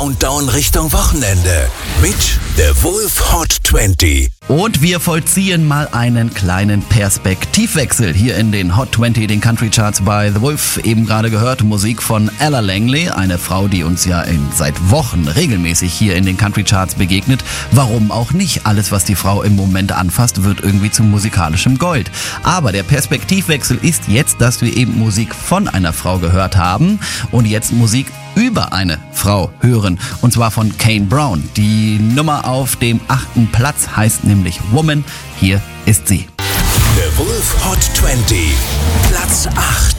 Countdown Richtung Wochenende mit The Wolf Hot 20. Und wir vollziehen mal einen kleinen Perspektivwechsel hier in den Hot 20, den Country Charts bei The Wolf. Eben gerade gehört Musik von Ella Langley, eine Frau, die uns ja seit Wochen regelmäßig hier in den Country Charts begegnet. Warum auch nicht? Alles, was die Frau im Moment anfasst, wird irgendwie zu musikalischem Gold. Aber der Perspektivwechsel ist jetzt, dass wir eben Musik von einer Frau gehört haben und jetzt Musik über eine Frau hören, und zwar von Kane Brown. Die Nummer auf dem 8. Platz heißt nämlich Woman. Hier ist sie. The Wolf Hot 20, Platz 8.